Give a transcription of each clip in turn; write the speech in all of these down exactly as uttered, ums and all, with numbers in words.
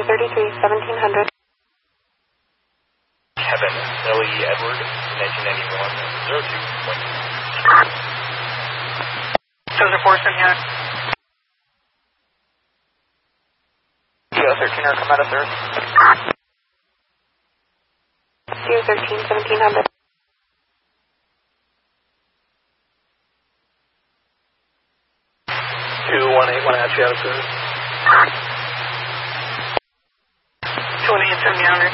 two thirty-three, seventeen hundred. Kevin Ellie Edward, nineteen ninety-one, zero two point two. Those are four seventeen hundred. Kilo thirteen or come out of third. Zero thirteen, seventeen hundred. Two one eight one at you out of service. Two one eight, seventeen hundred.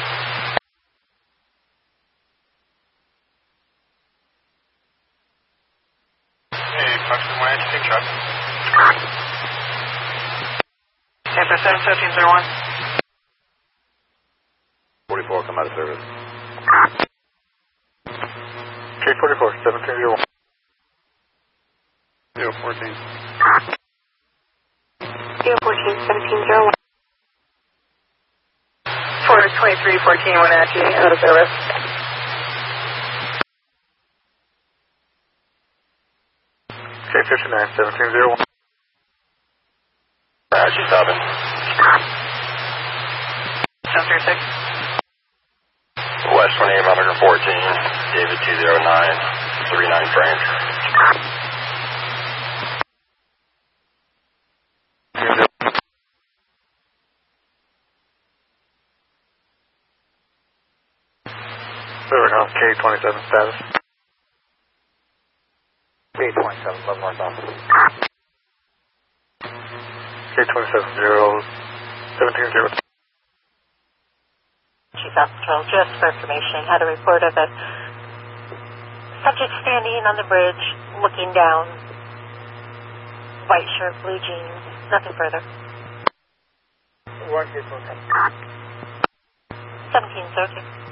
Hey, Foxton, why don't you take truck? Tampa seven seventeen zero one. forty-four, come out of service. K forty-four, seventeen zero one. Zero fourteen. Zero fourteen, seventeen zero one. four twenty-three, fourteen, one at you, out of service. K fifty-nine, seventeen zero one. Apache seven. seven three six. West twenty-eight, Mother fourteen, David two zero nine, three nine frame. Over now, K twenty-seven status. K twenty-seven, love north office. K twenty-seven, zero, seventeen zero. Chief Hospital, just for information, had a report of a subject standing on the bridge, looking down, white shirt, blue jeans, nothing further. One, K twenty-seven. seventeen thirty.